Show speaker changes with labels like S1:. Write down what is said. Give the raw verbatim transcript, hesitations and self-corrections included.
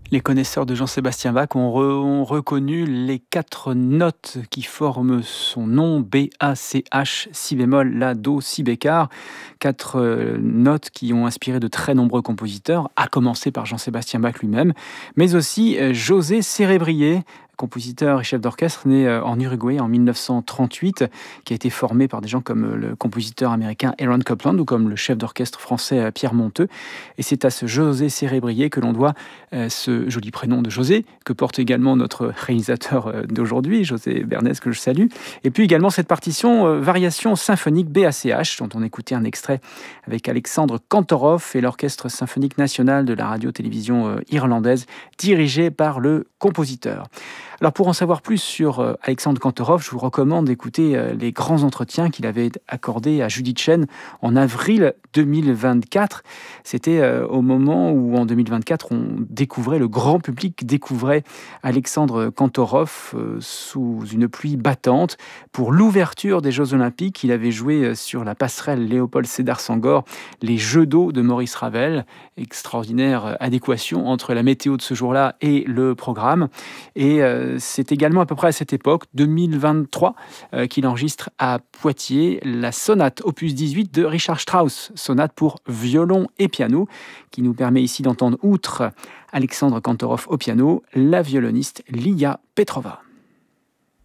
S1: Les connaisseurs de Jean-Sébastien Bach ont, re- ont reconnu les quatre notes qui forment son nom, B, A, C, H, si bémol, La, Do, Si bécard. Quatre euh, notes qui ont inspiré de très nombreux compositeurs, à commencer par Jean-Sébastien Bach lui-même, mais aussi euh, José Sérébrier, compositeur et chef d'orchestre né euh, en Uruguay en mille neuf cent trente-huit, qui a été formé par des gens comme euh, le compositeur américain Aaron Copland ou comme le chef d'orchestre français euh, Pierre Monteux. Et c'est à ce José Sérébrier que l'on doit euh, ce joli prénom de José, que porte également notre réalisateur euh, d'aujourd'hui, José Bernès, que je salue. Et puis également cette partition euh, Variation symphonique B A C H, dont on écoutait un extrait avec Alexandre Kantorov et l'Orchestre symphonique national de la radio-télévision euh, irlandaise, dirigé par le compositeur. Alors pour en savoir plus sur euh, Alexandre Kantorov, je vous recommande d'écouter euh, les grands entretiens qu'il avait accordés à Judith Chen en avril deux mille vingt-quatre. C'était euh, au moment où en deux mille vingt-quatre, on découvrait, le grand public découvrait Alexandre Kantorov euh, sous une pluie battante. Pour l'ouverture des Jeux Olympiques, il avait joué euh, sur la passerelle Léopold Sédar Senghor, les Jeux d'eau de Maurice Ravel. Extraordinaire euh, adéquation entre la météo de ce jour-là et le programme. Et euh, c'est également à peu près à cette époque, deux mille vingt-trois, euh, qu'il enregistre à Poitiers la sonate opus dix-huit de Richard Strauss, sonate pour violon et piano, qui nous permet ici d'entendre, outre Alexandre Kantorov au piano, la violoniste Lia Petrova.